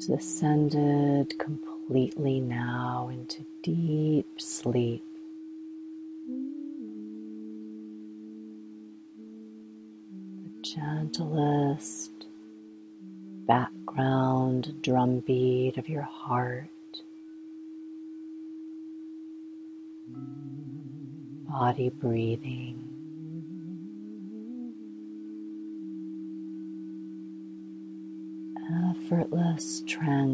descended completely now into deep sleep. The gentlest background drumbeat of your heart, body breathing, effortless tranquility.